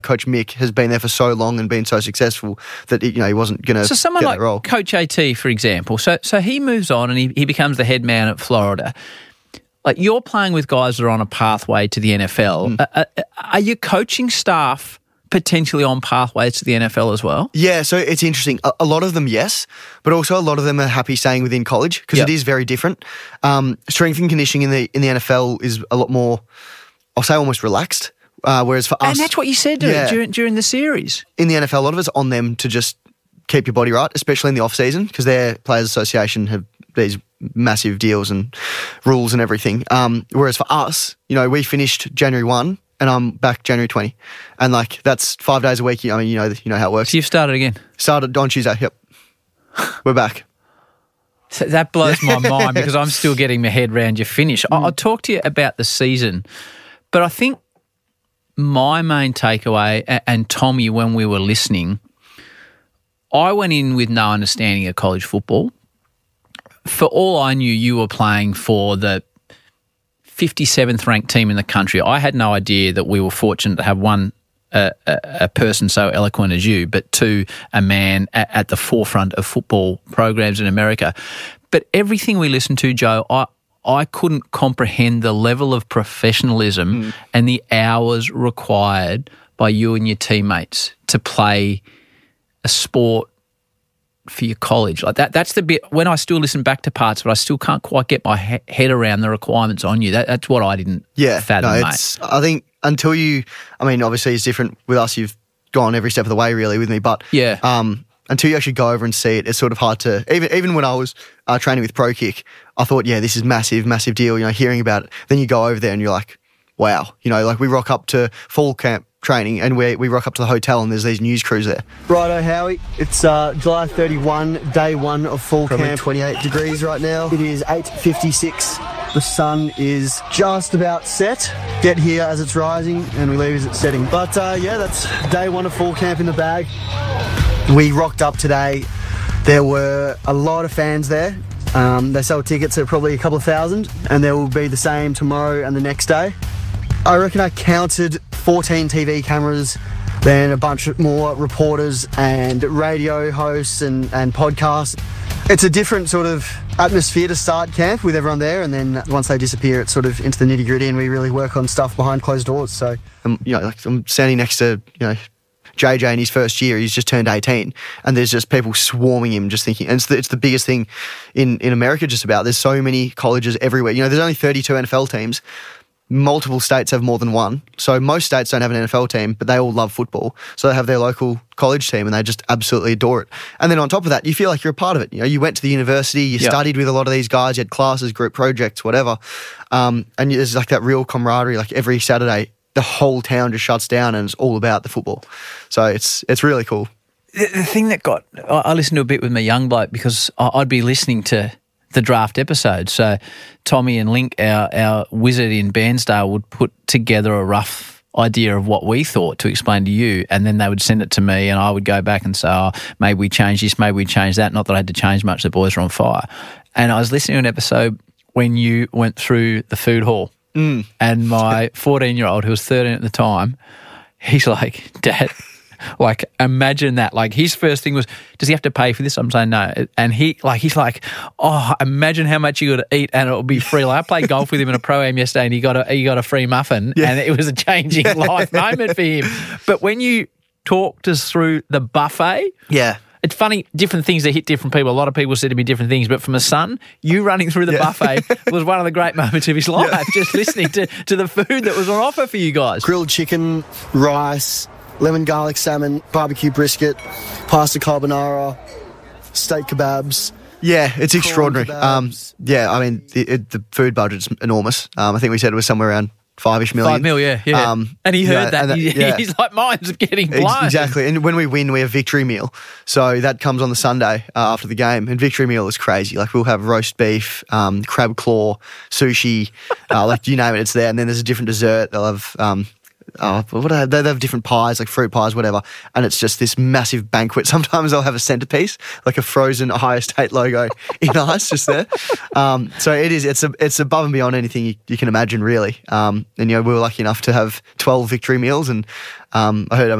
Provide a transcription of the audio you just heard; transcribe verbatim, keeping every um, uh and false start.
Coach Mick has been there for so long and been so successful that you know he wasn't going to So someone get like that role. Coach A T, for example, so so he moves on and he, he becomes the head man at Florida. Like you're playing with guys that are on a pathway to the N F L. Mm. Are, are your coaching staff potentially on pathways to the N F L as well? Yeah, so it's interesting. A, a lot of them, yes, but also a lot of them are happy staying within college because yep. it is very different. Um, strength and conditioning in the in the N F L is a lot more, I'll say, almost relaxed. Uh, whereas for us... And that's what you said yeah, during, during the series. In the N F L, a lot of it's on them to just keep your body right, especially in the off-season, because their Players Association have these massive deals and rules and everything. Um, whereas for us, you know, we finished January first and I'm back January twentieth. And, like, that's five days a week. I mean, you know you know how it works. So you've started again? Started on Tuesday, yep. We're back. So that blows my mind because I'm still getting my head around your finish. Mm. I'll talk to you about the season, but I think my main takeaway, and Tommy, when we were listening, I went in with no understanding of college football. For all I knew, you were playing for the fifty-seventh ranked team in the country. I had no idea that we were fortunate to have one, uh, a, a person so eloquent as you, but two, a man at, at the forefront of football programs in America. But everything we listened to, Joe, I I couldn't comprehend the level of professionalism mm. and the hours required by you and your teammates to play a sport for your college. Like that, that's the bit, when I still listen back to parts, but I still can't quite get my he- head around the requirements on you. That, that's what I didn't yeah, fathom, no, mate. It's, I think until you, I mean, obviously it's different with us. You've gone every step of the way really with me, but yeah. um, until you actually go over and see it, it's sort of hard to, even even when I was uh, training with Pro Kick, I thought, yeah, this is massive, massive deal, you know, hearing about it. Then you go over there and you're like, wow. You know, like we rock up to fall camp training and we we rock up to the hotel and there's these news crews there. Righto, Howie. It's uh, July thirty-first, day one of fall Probably camp. twenty-eight degrees right now. It is eight fifty-six. The sun is just about set. Get here as it's rising and we leave as it's setting. But uh, yeah, that's day one of fall camp in the bag. We rocked up today. There were a lot of fans there. Um, they sell tickets at probably a couple of thousand, and there will be the same tomorrow and the next day. I reckon I counted fourteen T V cameras, then a bunch more reporters and radio hosts and, and podcasts. It's a different sort of atmosphere to start camp with everyone there, and then once they disappear, it's sort of into the nitty gritty, and we really work on stuff behind closed doors. So, um, you know, like I'm standing next to you know J J in his first year. He's just turned eighteen, and there's just people swarming him, just thinking. And it's the, it's the biggest thing in in America. Just about there's so many colleges everywhere. You know, there's only thirty-two N F L teams. Multiple states have more than one. So most states don't have an N F L team, but they all love football. So they have their local college team and they just absolutely adore it. And then on top of that, you feel like you're a part of it. You know, you went to the university, you yep. studied with a lot of these guys, you had classes, group projects, whatever. Um, and there's like that real camaraderie. Like every Saturday, the whole town just shuts down and it's all about the football. So it's it's really cool. The, the thing that got, I, I listened to a bit with my young bloke because I, I'd be listening to the draft episode. So Tommy and Link, our, our wizard in Bairnsdale, would put together a rough idea of what we thought to explain to you, and then they would send it to me and I would go back and say, oh, maybe we change this, maybe we change that. Not that I had to change much, the boys were on fire. And I was listening to an episode when you went through the food hall mm. and my fourteen-year-old, who was thirteen at the time, he's like, Dad, like, imagine that. Like, his first thing was, does he have to pay for this? I'm saying no. And he, like, he's like, oh, imagine how much you got to eat and it'll be free. Like, I played golf with him in a pro-am yesterday and he got a, he got a free muffin yeah. and it was a changing life moment for him. But when you talked us through the buffet, yeah, it's funny, different things that hit different people. A lot of people said to me different things, but from a son, you running through the yeah. buffet was one of the great moments of his life, yeah. just listening to, to the food that was on offer for you guys. Grilled chicken, rice, lemon garlic salmon, barbecue brisket, pasta carbonara, steak kebabs. Yeah, it's extraordinary. Um, yeah, I mean, the, it, the food budget's enormous. Um, I think we said it was somewhere around five-ish million. Five mil, yeah. yeah. Um, and he heard yeah, that. that he, yeah. He's like, mine's getting blown. Exactly. And when we win, we have victory meal. So that comes on the Sunday uh, after the game. And victory meal is crazy. Like, we'll have roast beef, um, crab claw, sushi, uh, like, you name it, it's there. And then there's a different dessert. They'll have... Um, oh, what are they? They have different pies, like fruit pies, whatever, and it's just this massive banquet. Sometimes they'll have a centerpiece, like a frozen Ohio State logo in ice, just there. Um, so it is. It's a, it's above and beyond anything you, you can imagine, really. Um, and you know, we were lucky enough to have twelve victory meals, and um, I heard. I